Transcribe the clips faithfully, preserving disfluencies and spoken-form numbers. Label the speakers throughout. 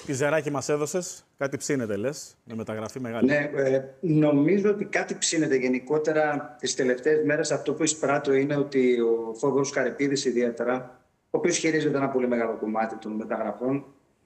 Speaker 1: Πιζεράκι μας έδωσες, κάτι ψήνεται λες, με μεταγραφή μεγάλη.
Speaker 2: Ναι, ε, νομίζω ότι κάτι ψήνεται γενικότερα τις τελευταίες μέρες. Αυτό που εισπράττω είναι ότι ο Θόδωρος Καρυπίδης ιδιαίτερα, ο οποίος χειρίζεται ένα πολύ μεγάλο κομμάτι των μεταγραφών,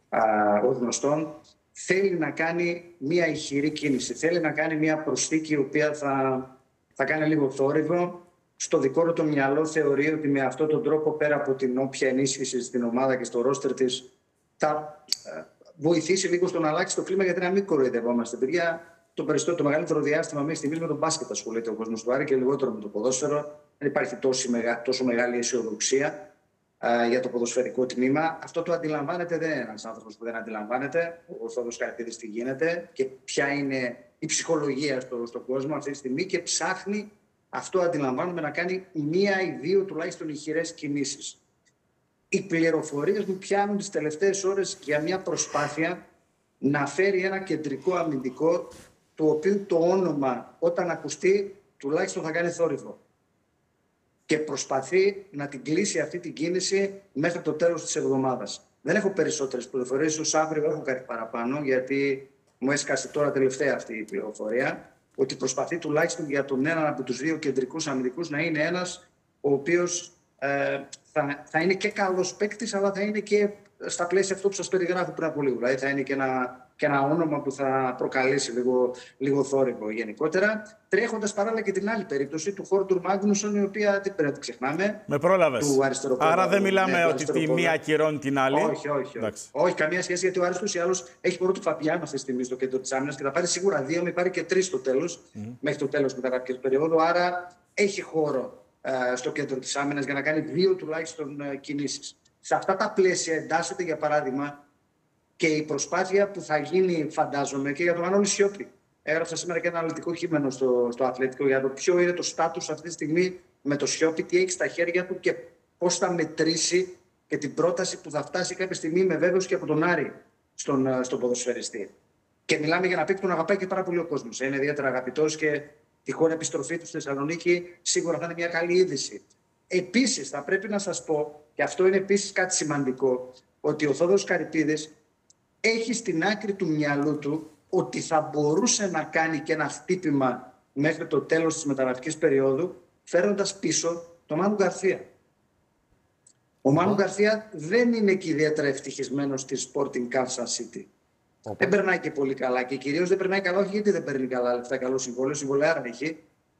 Speaker 2: ως γνωστόν, θέλει να κάνει μια ηχηρή κίνηση. Θέλει να κάνει μια προσθήκη η οποία θα, θα κάνει λίγο θόρυβο. Στο δικό του το μυαλό θεωρεί ότι με αυτόν τον τρόπο, πέρα από την όποια ενίσχυση στην ομάδα και στο ρόστερ της, θα βοηθήσει λίγο στο να αλλάξει το κλίμα, γιατί να μην κοροϊδευόμαστε. Παιδιά, το περισσότερο, το μεγαλύτερο διάστημα μέχρι στιγμής με τον μπάσκετ ασχολείται ο κόσμος του Άρη και λιγότερο με το ποδόσφαιρο. Δεν υπάρχει τόσο, μεγα, τόσο μεγάλη αισιοδοξία α, για το ποδοσφαιρικό τμήμα. Αυτό το αντιλαμβάνεται, δεν είναι ένας άνθρωπος που δεν αντιλαμβάνεται. Ο Θόδωρος Καρυπίδης τι γίνεται και ποια είναι η ψυχολογία στο, στον κόσμο αυτή τη στιγμή και ψάχνει, αυτό αντιλαμβάνουμε, να κάνει μία ή δύο τουλάχιστον ηχηρές κινήσεις. Οι πληροφορίες μου πιάνουν τις τελευταίες ώρες για μια προσπάθεια να φέρει ένα κεντρικό αμυντικό, του οποίου το όνομα όταν ακουστεί τουλάχιστον θα κάνει θόρυβο. Και προσπαθεί να την κλείσει αυτή την κίνηση μέχρι το τέλος της εβδομάδας. Δεν έχω περισσότερες πληροφορίες, ίσως αύριο έχω κάτι παραπάνω, γιατί μου έσκασε τώρα τελευταία αυτή η πληροφορία, ότι προσπαθεί τουλάχιστον για τον έναν από τους δύο κεντρικούς αμυντικούς να είναι ένας ο οποίος ε, θα, θα είναι και καλός παίκτης, αλλά θα είναι και στα πλαίσια αυτό που σας περιγράφω πριν από λίγο. Δηλαδή θα είναι και ένα, και ένα όνομα που θα προκαλέσει λίγο, λίγο θόρυβο γενικότερα. Τρέχοντας παράλληλα και την άλλη περίπτωση του Χόρντουρ Μάγνουσον, η οποία δεν πρέπει να την ξεχνάμε.
Speaker 1: Με πρόλαβες. Άρα δεν μιλάμε ναι, ότι τη μία ακυρώνει την άλλη.
Speaker 2: Όχι, όχι. Όχι, όχι καμία σχέση, γιατί ο Άρης τους ή άλλως έχει μόνο του Φαπιάνο αυτή τη στιγμή στο κέντρο της άμυνας και θα πάρει σίγουρα δύο, με πάρει και τρεις στο τέλος, mm. μέχρι το τέλος μεταγραφικής περίοδου. Άρα έχει χώρο ε, στο κέντρο της άμυνας για να κάνει δύο τουλάχιστον ε, κινήσεις. Σε αυτά τα πλαίσια εντάσσεται, για παράδειγμα, και η προσπάθεια που θα γίνει, φαντάζομαι, και για τον Μανώλη Σιώπη. Έγραψα σήμερα και ένα αναλυτικό κείμενο στο, στο Αθλητικό για το ποιο είναι το στάτους αυτή τη στιγμή με το Σιώπη, τι έχει στα χέρια του και πώς θα μετρήσει και την πρόταση που θα φτάσει κάποια στιγμή, με βέβαιος, και από τον Άρη στον, στον ποδοσφαιριστή. Και μιλάμε για ένα παίκτη που τον αγαπάει και πάρα πολύ ο κόσμος. Είναι ιδιαίτερα αγαπητός και τυχόν επιστροφή του στη Θεσσαλονίκη σίγουρα θα είναι μια καλή είδηση. Επίσης, θα πρέπει να σας πω, και αυτό είναι επίσης κάτι σημαντικό, ότι ο Θόδωρος Καρυπίδης έχει στην άκρη του μυαλού του ότι θα μπορούσε να κάνει και ένα χτύπημα μέχρι το τέλος της μεταγραφικής περίοδου, φέρνοντας πίσω τον Μάνου Γκαρθία. Ο Μάνου Γκαρθία δεν είναι και ιδιαίτερα ευτυχισμένος στη Sporting Kansas City. Okay. Δεν περνάει και πολύ καλά και κυρίως δεν περνάει καλά, όχι γιατί δεν παίρνει καλά λεφτά, καλό συμβόλαιο, συμβολέαρα έχει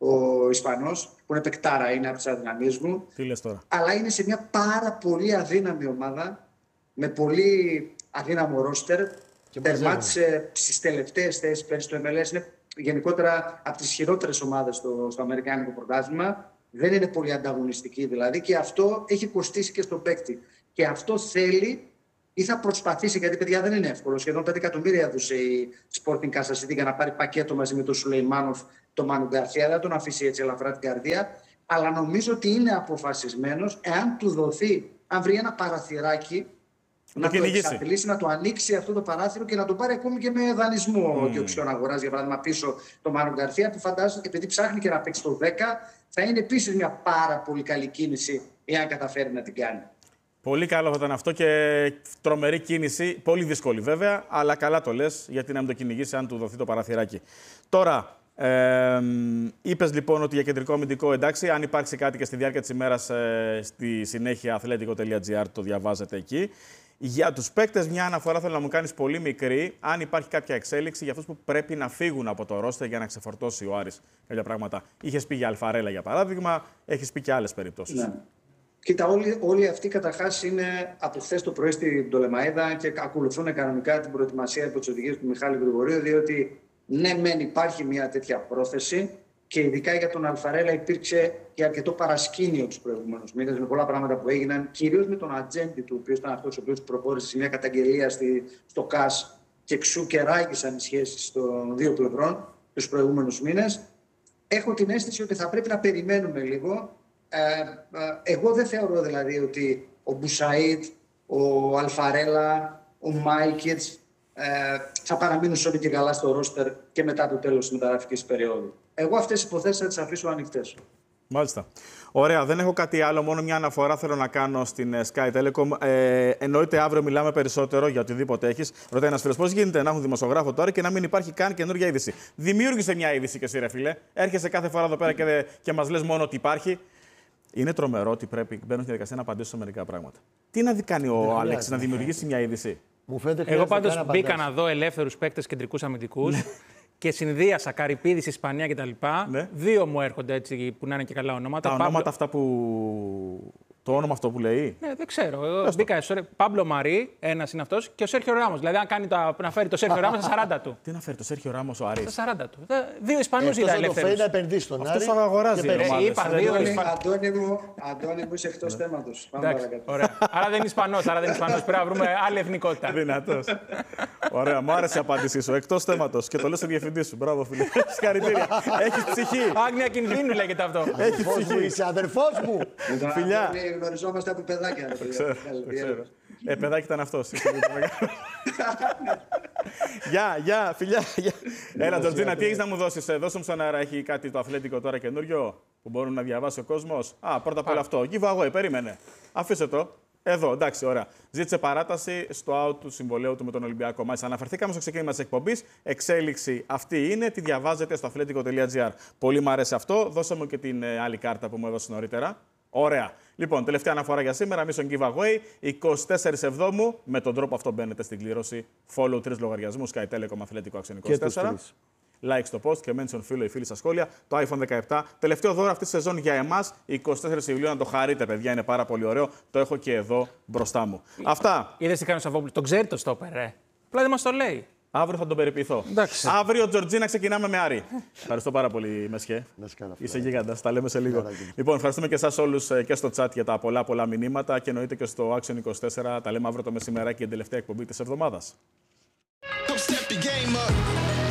Speaker 2: ο Ισπανός, που είναι παικτάρα, είναι από τις αδυναμίες μου.
Speaker 1: Τι λες τώρα.
Speaker 2: Αλλά είναι σε μια πάρα πολύ αδύναμη ομάδα, με πολύ αδύναμο ρόστερ. Τερμάτισε στις τελευταίες θέσεις πέρυσι στο εμ ελ ες. Είναι γενικότερα από τις χειρότερες ομάδες στο, στο αμερικάνικο πρωτάθλημα. Δεν είναι πολύ ανταγωνιστική δηλαδή, και αυτό έχει κοστίσει και στον παίκτη. Και αυτό θέλει ή θα προσπαθήσει, γιατί παιδιά δεν είναι εύκολο. Σχεδόν πέντε εκατομμύρια έδωσε η Sporting Kansas City για να πάρει πακέτο μαζί με τον Σουλεϊμάνοφ, τον Μάνου Γκαρθία. Δεν τον αφήσει έτσι ελαφρά την καρδία. Αλλά νομίζω ότι είναι αποφασισμένος, εάν του δοθεί, αν βρει ένα παραθυράκι, να το εξαπλήσει, να το ανοίξει αυτό το παράθυρο και να το πάρει ακόμη και με δανεισμό mm. και οψιόν αγοράς, για παράδειγμα, πίσω το Μάνου Γκαρθία, που φαντάζομαι, επειδή ψάχνει και να παίξει το δέκα, θα είναι επίσης μια πάρα πολύ καλή κίνηση, εάν καταφέρει να την κάνει.
Speaker 1: Πολύ καλό θα ήταν αυτό και τρομερή κίνηση. Πολύ δύσκολη βέβαια, αλλά καλά το λες, γιατί να μην το κυνηγήσει αν του δοθεί το παραθυράκι. Τώρα, ε, είπες λοιπόν ότι για κεντρικό αμυντικό, εντάξει, αν υπάρξει κάτι και στη διάρκεια της ημέρας, ε, στη συνέχεια αθλέτικο τελεία τζι άρ το διαβάζετε εκεί. Για τους παίκτες, μια αναφορά θέλω να μου κάνεις πολύ μικρή, αν υπάρχει κάποια εξέλιξη για αυτούς που πρέπει να φύγουν από το ρόστερ για να ξεφορτώσει ο Άρης κάποια πράγματα. Είχες πει για Αλφαρέλα για παράδειγμα, έχεις πει και άλλες περιπτώσεις.
Speaker 2: Ναι. Κοίτα, όλοι, όλοι αυτοί καταρχάς είναι από χθες το πρωί στην Πτολεμαΐδα και ακολουθούν κανονικά την προετοιμασία υπό τις οδηγίες του Μιχάλη Γρηγορίου, διότι ναι, μεν υπάρχει μια τέτοια πρόθεση και ειδικά για τον Αλφαρέλα υπήρξε και αρκετό παρασκήνιο τους προηγούμενους μήνες με πολλά πράγματα που έγιναν, κυρίως με τον ατζέντη του, ο οποίος ήταν αυτός ο οποίος προχώρησε σε μια καταγγελία στη, στο ΚΑΣ και εξού και ράγισαν οι σχέσεις των δύο πλευρών τους προηγούμενους μήνες. Έχω την αίσθηση ότι θα πρέπει να περιμένουμε λίγο. Ε, ε, εγώ δεν θεωρώ δηλαδή ότι ο Μπουσαΐτ, ο Αλφαρέλα, ο Μάικετς ε, θα παραμείνουν σώνοι και καλά στο ρόστερ και μετά το τέλος της μεταγραφικής περίοδου. Εγώ αυτές τις υποθέσεις θα τις αφήσω ανοιχτές.
Speaker 1: Μάλιστα. Ωραία, δεν έχω κάτι άλλο, μόνο μια αναφορά θέλω να κάνω στην Sky Telecom. Ε, εννοείται αύριο μιλάμε περισσότερο για οτιδήποτε έχεις. Ρωτάει ένας φίλος, πώς γίνεται να έχουν δημοσιογράφο τώρα και να μην υπάρχει καν καινούργια είδηση. Δημιούργησε μια είδηση και εσύ, ρε φίλε. Έρχεσαι κάθε φορά εδώ πέρα και, και μας λες μόνο ότι υπάρχει. Είναι τρομερό ότι πρέπει, μπαίνω στη διαδικασία να απαντήσω σε μερικά πράγματα. Τι να δει κάνει ο Άλεξ, να δημιουργήσει μια είδηση.
Speaker 3: Μου φαίνεται
Speaker 4: Εγώ πάντως μπήκα να δω ελεύθερους παίκτες κεντρικούς αμυντικούς. Και συνδύασα Καρυπίδης, Ισπανία κτλ. Ναι. Δύο μου έρχονται έτσι που να είναι και καλά ονόματα.
Speaker 1: Τα ονόματα αυτά που. Το όνομα αυτό που λέει.
Speaker 4: Ναι, δεν ξέρω. Εγώ μπήκα. Πάμπλο Μαρί, ένας είναι αυτός, και ο Σέρχιο Ράμος. Δηλαδή, αν κάνει το, να φέρει το Σέρχιο Ράμος στα σαράντα του.
Speaker 1: Τι να φέρει το Σέρχιο Ράμος ο Άρης.
Speaker 4: Στα σαράντα του. Δύο Ισπανούς είδα ελεύθερους.
Speaker 3: Αυτό να επενδύσει στον Άρη.
Speaker 1: Αυτό αγοράζει.
Speaker 4: Είπα δύο Ισπανούς.
Speaker 2: Αντώνη μου, είσαι εκτός θέματος.
Speaker 4: Ωραία. Άρα δεν είναι Ισπανός. Άρα δεν είναι Ισπανός. Πρέπει να βρούμε άλλη εθνικότητα.
Speaker 1: Δυνατός. Ωραία, μου άρεσε η απάντησή σου. Εκτός θέματος. Και το λέω στο διευθυντή σου. Μπράβο, φίλε. Συγχαρητήρια. Έχεις ψυχή.
Speaker 4: Άγνοια κινδύνου λέγεται αυτό.
Speaker 1: Έχεις ψυχή.
Speaker 3: Είσαι αδερφός μου.
Speaker 2: Φιλιά. Γνωριζόμαστε από παιδάκια.
Speaker 1: Το ξέρω, το ξέρω. Ε, παιδάκι ήταν αυτός. Γεια, γεια, φιλιά. Έλα, Τζορτζίνα, τι έχεις να μου δώσεις. Δώσε μου στον αέρα, έχει κάτι το αθλέτικο τώρα καινούριο που μπορούν να διαβάσει ο κόσμος. Α, πρώτα απ' όλα αυτό. Giveaway, περίμενε. Αφήστε το. Εδώ, εντάξει, ωραία. Ζήτησε παράταση στο out του συμβολέου του με τον Ολυμπιακό. Μάλιστα, αναφερθήκαμε στο ξεκίνημα της εκπομπής. Εξέλιξη αυτή είναι, τη διαβάζετε στο αθλέτικο τελεία τζι άρ. Πολύ μου αρέσει αυτό. Δώσε μου και την άλλη κάρτα που μου έδωσε νωρίτερα. Ωραία. Λοιπόν, τελευταία αναφορά για σήμερα. Mission giveaway. εικοστή τέταρτη Εβδόμου. Με τον τρόπο αυτό μπαίνετε στην κλήρωση. Follow τρεις λογαριασμούς. Sky Telecom Αθλητικό Άξιον είκοσι τέσσερα. Like στο post και mention φίλο ή φίλοι στα σχόλια. Το iPhone δεκαεπτά. Τελευταίο δώρο αυτή τη σεζόν για εμάς. εικοστή τέταρτη Ιουλίου. Να το χαρείτε, παιδιά. Είναι πάρα πολύ ωραίο. Το έχω και εδώ μπροστά μου. Εί, Αυτά.
Speaker 4: Είδες τι κάνει ο Σαββόπουλος. Τον ξέρει το στόπερ, ρε. Απλά δεν μας το λέει.
Speaker 1: Αύριο θα τον περιποιηθώ. Εντάξει. Αύριο, Τζορτζίνα, ξεκινάμε με Άρη. Ευχαριστώ πάρα πολύ, Μεσχέ. Είσαι γίγαντας. Τα λέμε σε λίγο. Λοιπόν, ευχαριστούμε και εσάς όλους και στο chat για τα πολλά πολλά μηνύματα και εννοείται και στο Άξιον είκοσι τέσσερα. Τα λέμε αύριο το μεσημεράκι και την τελευταία εκπομπή της εβδομάδας.